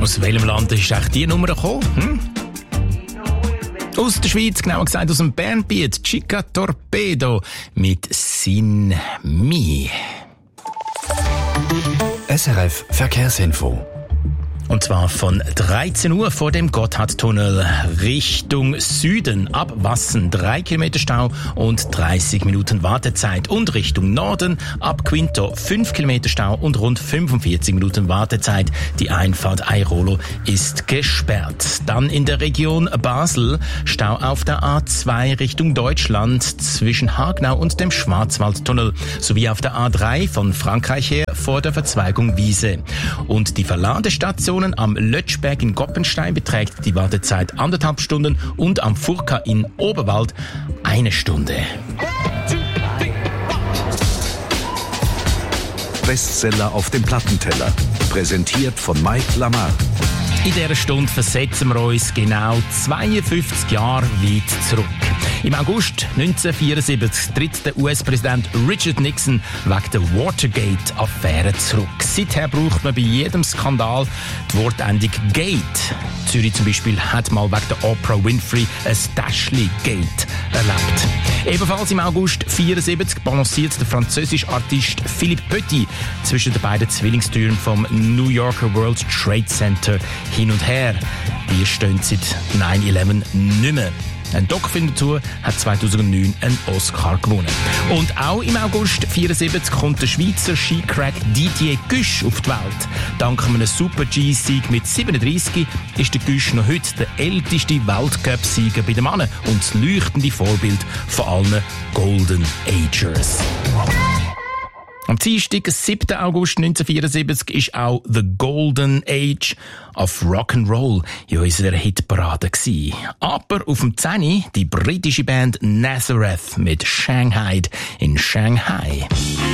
Aus welchem Land ist eigentlich die Nummer gekommen? Aus der Schweiz, genauer gesagt aus dem Bandbeat Chica Torpedo mit Sin Mi. SRF Verkehrsinfo. Und zwar von 13 Uhr vor dem Gotthardtunnel Richtung Süden ab Wassen 3 Kilometer Stau und 30 Minuten Wartezeit. Und Richtung Norden ab Quinto 5 Kilometer Stau und rund 45 Minuten Wartezeit. Die Einfahrt Airolo ist gesperrt. Dann in der Region Basel Stau auf der A2 Richtung Deutschland zwischen Hagenau und dem Schwarzwaldtunnel sowie auf der A3 von Frankreich her vor der Verzweigung Wiese. Und die Verladestationen am Lötschberg in Goppenstein beträgt die Wartezeit 1,5 Stunden und am Furka in Oberwald 1 Stunde. Bestseller auf dem Plattenteller. Präsentiert von Mike Lamar. In dieser Stunde versetzen wir uns genau 52 Jahre weit zurück. Im August 1974 tritt der US-Präsident Richard Nixon wegen der Watergate-Affäre zurück. Seither braucht man bei jedem Skandal die Wortendung Gate. Zürich zum Beispiel hat mal wegen der Oprah Winfrey ein Dashley-Gate erlebt. Ebenfalls im August 1974 balanciert der französische Artist Philippe Petit zwischen den beiden Zwillingstüren vom New Yorker World Trade Center hin und her. Die stehen seit 9/11 nicht mehr. Ein Doc-Film dazu hat 2009 einen Oscar gewonnen. Und auch im August 1974 kommt der Schweizer Skicrack Didier Güsch auf die Welt. Dank einem Super-G-Sieg mit 37 ist der Güsch noch heute der älteste Weltcup-Sieger bei den Männern und das leuchtende Vorbild von allen Golden Agers. Am Dienstag, 7. August 1974, ist auch The Golden Age of Rock'n'Roll in unserer Hitparade gewesen. Aber auf dem 10. die britische Band Nazareth mit Shanghai in Shanghai.